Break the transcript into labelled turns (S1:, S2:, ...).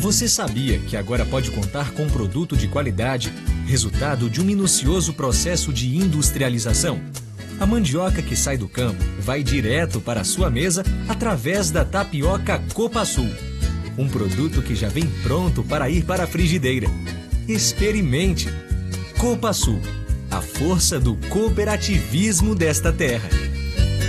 S1: Você sabia que agora pode contar com um produto de qualidade, resultado de um minucioso processo de industrialização? A mandioca que sai do campo vai direto para a sua mesa através da tapioca Copasul. Um produto que já vem pronto para ir para a frigideira. Experimente! Copasul, a força do cooperativismo desta terra.